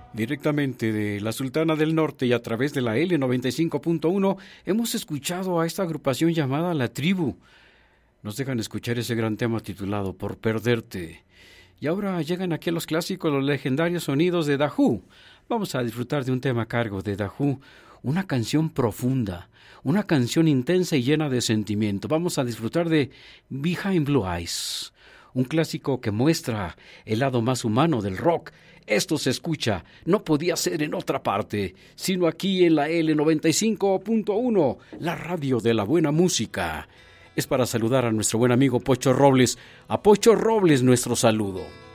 Directamente de la Sultana del Norte y a través de la L95.1 hemos escuchado a esta agrupación llamada La Tribu. Nos dejan escuchar ese gran tema titulado Por Perderte. Y ahora llegan aquí los clásicos, los legendarios sonidos de The Who. Vamos a disfrutar de un tema a cargo de The Who, una canción profunda, una canción intensa y llena de sentimiento. Vamos a disfrutar de Behind Blue Eyes, un clásico que muestra el lado más humano del rock. Esto se escucha, no podía ser en otra parte, sino aquí en la L95.1, la radio de la buena música. Es para saludar a nuestro buen amigo Pocho Robles. A Pocho Robles nuestro saludo.